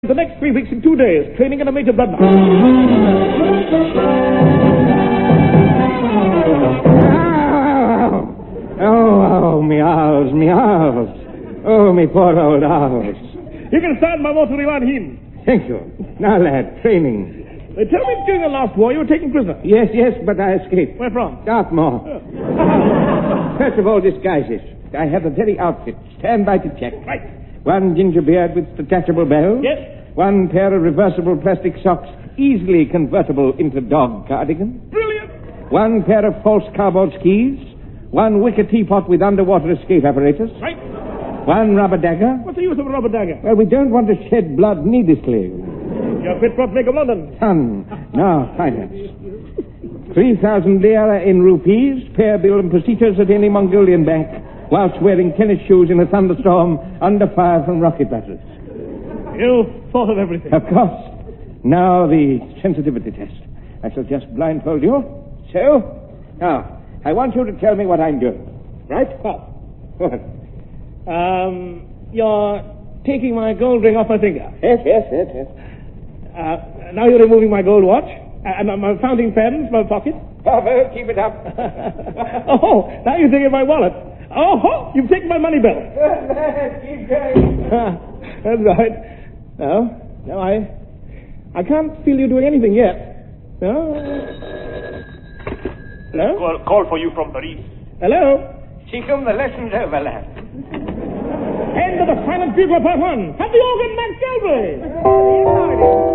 The next 3 weeks in 2 days, training in a major blood loss. Me owls, me owls. Oh, me poor old owls. You can stand my watery one him. Thank you. Now, lad, training. They tell me during the last war you were taken prisoner. Yes, but I escaped. Where from? Dartmoor. First of all, disguises. I have the very outfit. Stand by to check. Right. One ginger beard with detachable bells. Yes. One pair of reversible plastic socks, easily convertible into dog cardigan. Brilliant. One pair of false cardboard skis. One wicker teapot with underwater escape apparatus. Right. One rubber dagger. What's the use of a rubber dagger? Well, we don't want to shed blood needlessly. You're fit for Plague of London. Son, now, finance. 3,000 lira in rupees, pair bill and procedures at any Mongolian bank, whilst wearing tennis shoes in a thunderstorm under fire from rocket batteries. You thought of everything. Of course. Now the sensitivity test. I shall just blindfold you. So, now, I want you to tell me what I'm doing. Right? What? You're taking my gold ring off my finger. Yes. Now you're removing my gold watch, and my fountain pens, my pocket. Bravo, keep it up. Oh, now you're taking my wallet. Oh, you've taken my money belt. Keep going. That's right. No, I can't feel you doing anything yet. No. Hello? Call for you from Paris. Hello? Cheekum, the lesson's over, lad. End of the silent bugle part 1. Have the organ, Max Galbraith.